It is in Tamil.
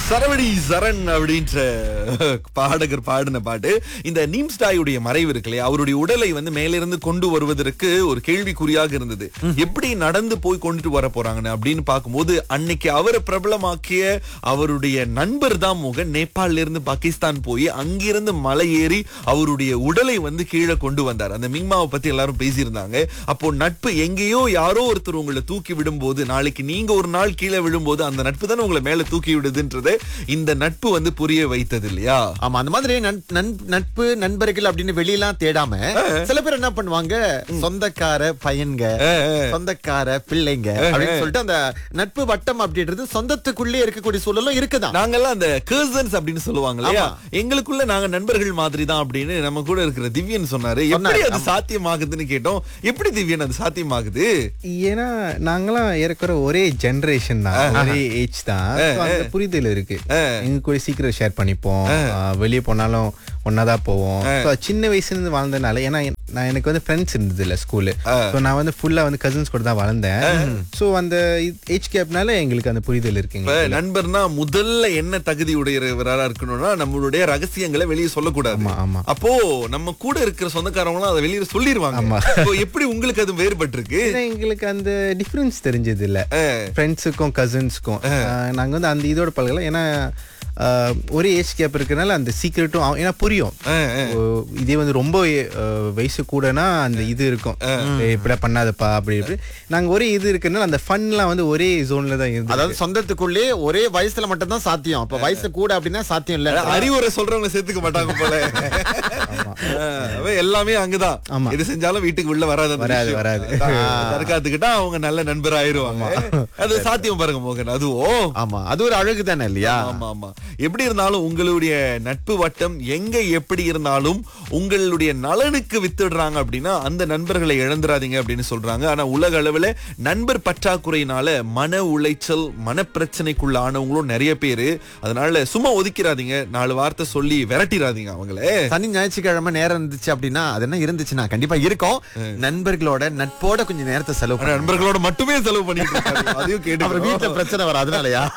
சரவடி சரண் அப்படின்ற பாடகர் பாடின பாட்டு. இந்த நீம்ஸ்டாயுடைய மறைவு இருக்கு இல்லையா, அவருடைய உடலை வந்து மேலிருந்து கொண்டு வருவதற்கு ஒரு கேள்விக்குறியாக இருந்தது. எப்படி நடந்து போய் கொண்டுட்டு வர போறாங்கன்னு அப்படின்னு பார்க்கும்போது, அன்னைக்கு அவரை பிரபலமாக்கிய அவருடைய நண்பர் தான் மோகன் நேபாளில இருந்து பாகிஸ்தான் போய் அங்கிருந்து மலை ஏறி அவருடைய உடலை வந்து கீழே கொண்டு வந்தார். அந்த மிங்மாவை பத்தி எல்லாரும் பேசியிருந்தாங்க. அப்போ நட்பு எங்கேயோ யாரோ ஒருத்தர் உங்களை தூக்கி விடும்போது, நாளைக்கு நீங்க ஒரு நாள் கீழே விழும்போது அந்த நட்பு தானே உங்களை மேல தூக்கி விடுதுன்றது இந்த நட்பு வந்து புரிய வைத்தது இல்லையா? ஆமா, அந்த மாதிரி நட்பு நண்பர்கள் அப்படின்னு வெளியெல்லாம் தேடாம சில பேர் என்ன பண்ணுவாங்க, சொந்தக்கார பையன்க, சொந்தக்கார பிள்ளைங்க அப்படின்னு சொல்லிட்டு அந்த நட்பு வட்டம் அப்படின்றது சொந்தத்துக்குள்ளே இருக்கக்கூடிய சூழலும் இருக்குதான். நாங்கெல்லாம் அந்த கர்சன்ஸ் அப்படின்னு சொல்லுவாங்க இல்லையா, எங்களுக்குள்ள நாங்க நண்பர்கள் மாதிரி தான் அப்படின்னு நம்ம கூட இருக்கிற திவ்யன் சொன்னாரு. எப்படி அது சாத்தியமாகுதுன்னு கேட்டோம். எப்படி திவ்யன் அது சாத்தியமாகுது? ஏன்னா நாங்களாம் ஏற்கனவே ஒரே ஜெனரேஷன் தான், ஒரே ஏஜ் தான். அந்த புரிதல் இருக்கு. எங்க கூட சீக்கிரம் ஷேர் பண்ணிப்போம், வெளியே போனாலும் ஒன்னாதான் போவோம். சின்ன வயசுல இருந்து வாழ்ந்ததுனால, ஏன்னா எனக்கு வந்து ஃப்ரெண்ட்ஸ் இருந்தது இல்ல ஸ்கூலு. நான் வந்து ஃபுல்லா வந்து கசின்ஸ் கூட தான் வளர்ந்தேன். சோ அந்த ஏஜ் கேப்னால எங்களுக்கு அந்த புரிதல் இருக்குங்க. நண்பர்னா முதல்ல என்ன தகுதி உடையவராக இருக்கணும்னா, நம்மளுடைய ரகசியங்களை வெளியே சொல்லக்கூடாது. அப்போ நம்ம கூட இருக்கிற சொந்தக்காரங்களும் அதை வெளியே சொல்லிடுவாங்க. எப்படி உங்களுக்கு அது வேறுபட்டு இருக்கு? எங்களுக்கு அந்த டிஃபரன்ஸ் தெரிஞ்சது இல்ல ஃப்ரெண்ட்ஸுக்கும் கசின்ஸ்க்கும். நாங்க வந்து அந்த இதோட பழகல. ஏன்னா ஒரே ஏஜ் கேப் இருக்கனால அந்த சீக்கிரட்டும் ஏன்னா புரியும். இதே வந்து ரொம்ப வயசு கூடனா அந்த இது இருக்கும், இப்படி பண்ணாதப்பா அப்படி இப்படி. நாங்க ஒரே இது இருக்கனால அந்த ஃபன்லாம் வந்து ஒரே ஜோன்ல தான் இருக்கு. அதாவது சொந்தத்துக்குள்ளே ஒரே வயசுல மட்டும் தான் சாத்தியம். அப்ப வயசு கூட அப்படின்னா சாத்தியம் இல்ல. அறிவுரை சொல்றவங்க சேர்த்துக்க மாட்டாங்க போல. எல்லாமே அங்கதான், எது செஞ்சாலும் வீட்டுக்கு உள்ள வராது. தற்காத்துக்கிட்டா அவங்க நல்ல நண்பர் ஆயிருவாங்க. அது சாத்தியம் பாருங்க மோகன். அதுவும் ஆமா, அது ஒரு அழகு தானே இல்லையா? ஆமா ஆமா. எப்படி இருந்தாலும் உங்களுடைய நட்பு வட்டம் எங்க எப்படி இருந்தாலும் உங்களுடைய நலனுக்கு வித்துடுறாங்க அப்படின்னா அந்த நண்பர்களை இழந்துராதீங்க அப்படின்னு சொல்றாங்க. ஆனா உலக அளவுல நண்பர் பற்றாக்குறையினால மன உளைச்சல், மனப்பிரச்சனைக்குள்ள ஆனவங்களும் நிறைய பேரு. அதனால சும்மா ஒதுக்கிறாதீங்க, 4 வார்த்தை சொல்லி விரட்டிடாதீங்க அவங்களே. சனி ஞாயிற்றுக்கிழமை நேரம் இருந்துச்சு அப்படின்னா, அது என்ன இருந்துச்சுன்னா கண்டிப்பா இருக்கும், நண்பர்களோட நட்போட கொஞ்சம் நேரத்தை செலவு, நண்பர்களோட மட்டுமே செலவு பண்ணிட்டு அதையும் கேட்டு வீட்டுல பிரச்சனை வரும். அதனாலயா